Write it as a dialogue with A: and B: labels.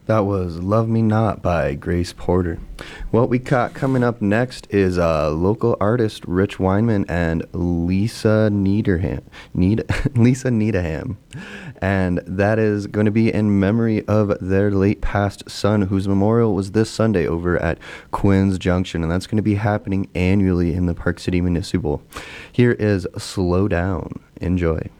A: That was Love Me Not by Grace Porter. What we got coming up next is local artist Rich Weinman and Lisa Niederham. Lisa Needham. And that is going to be in memory of their late passed son, whose memorial was this Sunday over at Quinn's Junction. And that's going to be happening annually in the Park City Municipal. Here is Slow Down. Enjoy.